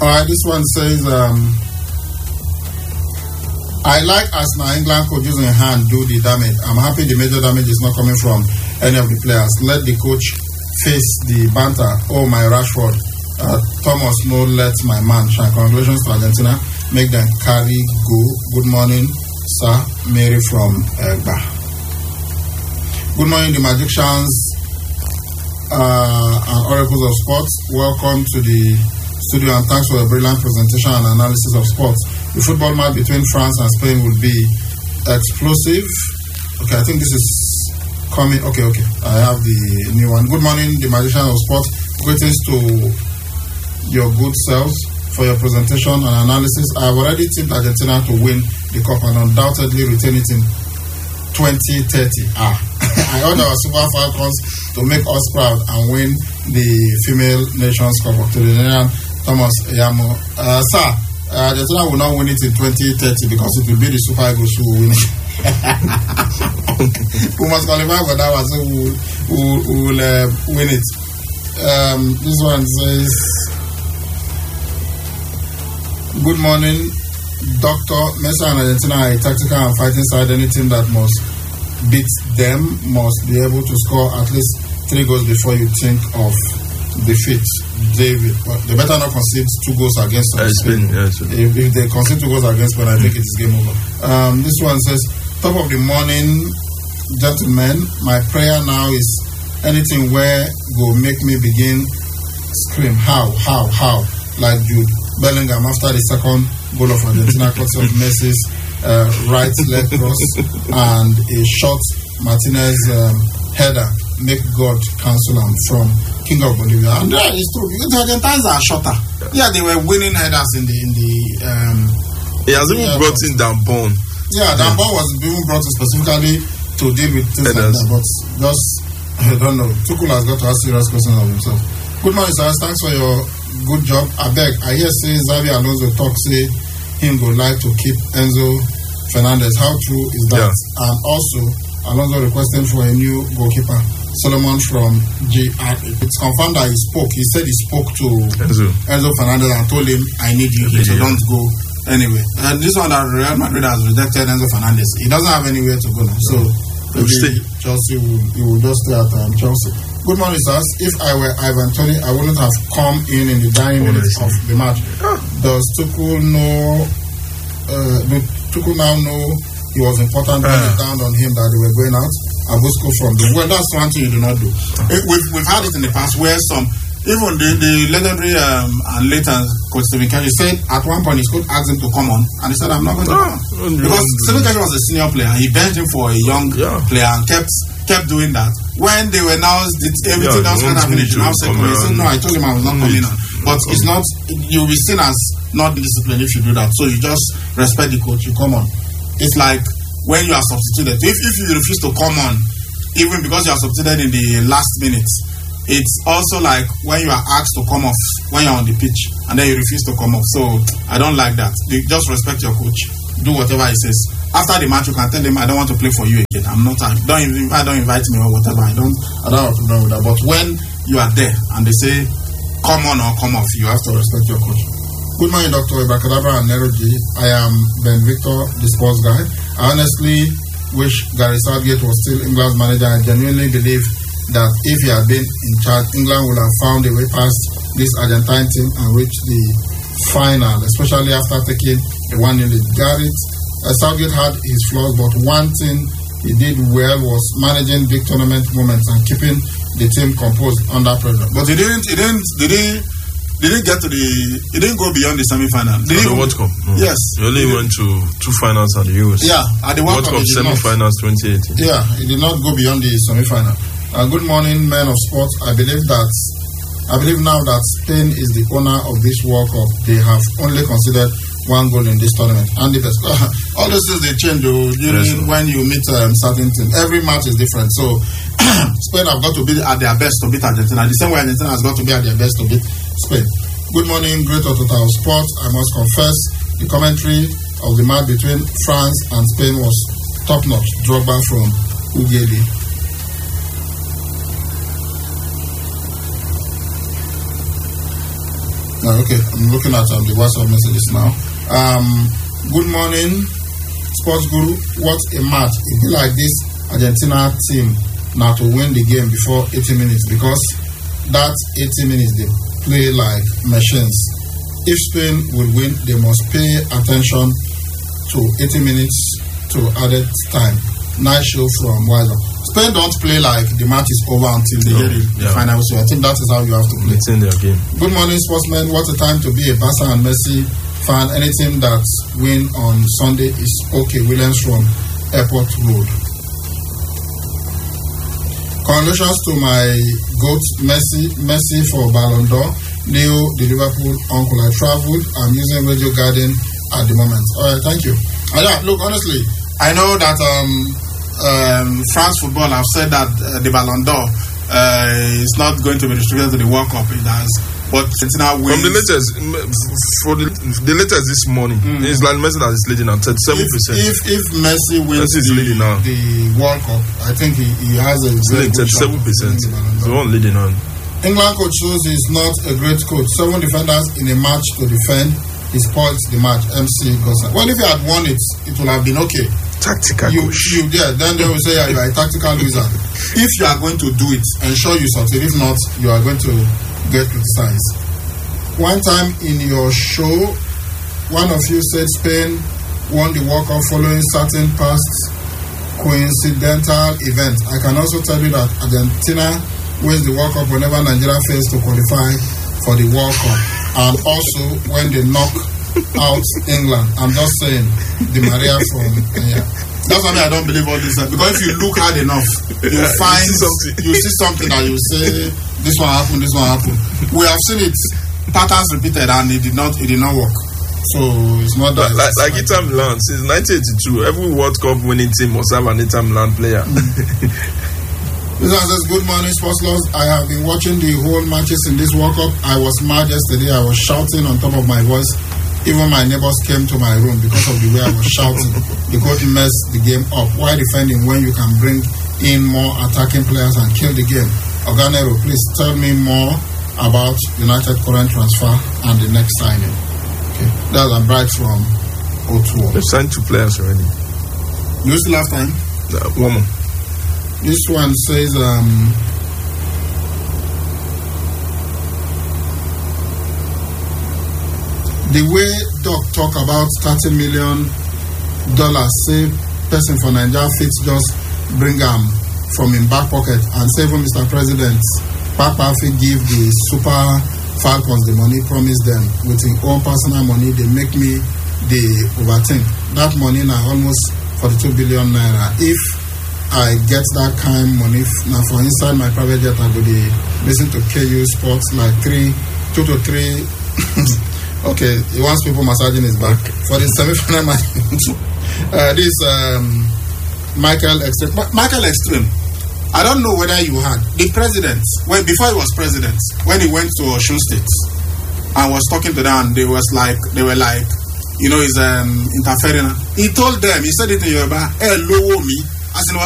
All right, this one says, I like as now England coach using hand do the damage. I'm happy the major damage is not coming from any of the players. Let the coach face the banter. Oh, my Rashford. Thomas, no, let my man shine. Congratulations to Argentina. Make them carry go. Good morning, sir. Mary from Egba. Good morning, the magicians and oracles of sports. Welcome to the studio and thanks for a brilliant presentation and analysis of sports. The football match between France and Spain will be explosive. Okay, I think this is coming. Okay. I have the new one. Good morning, the magician of sports. Greetings to your good selves for your presentation and analysis. I have already tipped Argentina to win the cup and undoubtedly retain it in 2030. I order our Super Falcons to make us proud and win the Female Nations Cup of Trinidad. Thomas Yamo. Sir, Argentina will not win it in 2030 because it will be the Super Eagles who will win it. We must qualify for that one, so we will win it. This one says, good morning, Dr. Messi and Argentina are a tactical and fighting side. Any team that must beat them must be able to score at least 3 goals before you think of defeat. David, well, they better not concede 2 goals against Spain. If they concede 2 goals against Spain, I think it is game over. This one says, top of the morning, gentlemen, my prayer now is anything where go make me begin scream, how, like Jude Bellingham after the second goal of Argentina, cuts of Messi's right leg cross and a short Martinez header, make God cancel him from King of Bolivia. And it's true, because the Argentines are shorter. Yeah, they were winning headers in the he has even brought in Dambon. Yeah, Dambon was even brought in specifically to deal with things like that, but just, I don't know, Tuchel has got to ask serious questions of himself. Good morning, sir. Thanks for your good job. I beg, I hear say Xavi Alonso talk say him would like to keep Enzo Fernandez. How true is that? Yeah. And also, Alonso requesting for a new goalkeeper. Solomon from GR. It's confirmed that he spoke. He said he spoke to Enzo Fernandez and told him, I need you here, so don't go anyway. And this one that Real Madrid has rejected Enzo Fernandez. He doesn't have anywhere to go now. So Chelsea will just stay at Chelsea. Good morning, sirs. If I were Ivan Toney, I wouldn't have come in the dying minutes of the match. Does Tuchel know? Do Tuchel now know he was important when it downed on him that they were going out? Abusco from the well, that's one thing you do not do. We've had it in the past where even the legendary and later coach Stephen Keshi said at one point his coach asked him to come on and he said I'm not going to come on because Stephen Keshi was a senior player and he benched him for a young player and kept doing that. When they were now everything else kind of finished, now said no, I told him I was not coming on. But it's not, you'll be seen as not disciplined if you do that. So you just respect the coach, you come on. It's like when you are substituted. If you refuse to come on, even because you are substituted in the last minute, it's also like when you are asked to come off when you're on the pitch and then you refuse to come off. So I don't like that. You just respect your coach. Do whatever he says. After the match, you can tell him, I don't want to play for you again. Don't invite me or whatever. I don't have a problem with that. But when you are there and they say, come on or come off, you have to respect your coach. Good morning, Dr. Ibrahim and Neroji. I am Ben Victor, the sports guy. I honestly wish Gary Southgate was still England's manager. I genuinely believe that if he had been in charge, England would have found a way past this Argentine team and reached the final, especially after taking a 1-0 lead. Gareth Southgate had his flaws, but one thing he did well was managing big tournament moments and keeping the team composed under pressure. But he didn't get to he didn't go beyond the semi-final. The World Cup. No. Yes. He only went to 2 finals at the Euros. Yeah, at the World Cup semi-finals 2018. Yeah, he did not go beyond the semi-final. Good morning, men of sports. I believe now that Spain is the owner of this World Cup. They have only considered 1 goal in this tournament. And the best. All those things they change when you meet certain teams. Every match is different. So Spain have got to be at their best to beat Argentina. The same way Argentina has got to be at their best to beat Spain. Good morning, great Total Sport. I must confess, the commentary of the match between France and Spain was top-notch. Drogba from Ugeli. Okay, I'm looking at the WhatsApp messages now. Good morning, Sports Guru. What a match. It be like this Argentina team now to win the game before 80 minutes because that 80 minutes they play like machines. If Spain will win, they must pay attention to 80 minutes to added time. Nice show from Wiser. Spain don't play like the match is over until they get the final. So I think that is how you have to play. It's in their game. Good morning, sportsmen. What a time to be a Barca and Messi fan. Anything that win on Sunday is okay. Williams from Airport Road. Congratulations to my goat Messi for Ballon d'Or. Leo, the Liverpool uncle. I traveled. I'm using Radio Garden at the moment. All right, thank you. Look, honestly, I know that France football have said that the Ballon d'Or is not going to be distributed to the World Cup. It has, but Argentina wins. From the latest, for the latest this morning, it's like Messi that is leading at 37%. If Messi wins the World Cup, I think he has a 37%. The one leading on. England coach shows he's not a great coach. 7 defenders in a match to defend. He spoiled the match. MC Gossen. Well, if he had won it, it would have been okay. Tactical coach. Then they will say you are a tactical loser. If you are going to do it, ensure you succeed. If not, you are going to get criticized. One time in your show, one of you said Spain won the World Cup following certain past coincidental events. I can also tell you that Argentina wins the World Cup whenever Nigeria fails to qualify for the World Cup, and also when they knock out England. I'm just saying, Di Maria from Kenya. That's why I don't believe all this. Because if you look hard enough, you find you see something that you say, this one happened, this one happened. We have seen it, patterns repeated, and it did not work. So it's not that. Like Inter Milan, since 1982, every World Cup winning team must have an Inter Milan player. This one says, good morning, sports lovers. I have been watching the whole matches in this World Cup. I was mad yesterday. I was shouting on top of my voice. Even my neighbors came to my room because of the way I was shouting. The coach messed the game up. Why defending when you can bring in more attacking players and kill the game? Oganero, please tell me more about United current transfer and the next signing. Okay, that's a bright from O2. They've signed 2 players already. You still have time? One more. This one says, the way Doc talk about $30 million, say person for Nigeria fits just bring from in back pocket and say, Mr. President, Papa fit give the Super Falcons the money, promise them with his own personal money. They make me the overthink. That money now almost 42 billion naira. If I get that kind of money now for inside my private jet, I go listen to KU Sports like 2 to 3. Okay, he wants people massaging his back for the semi-final match. This Michael Extreme. I don't know whether you had the president before he was president, when he went to Osun State and was talking to them, they were like, he's interfering. He told them, he said it in Yoruba, lowo me, as in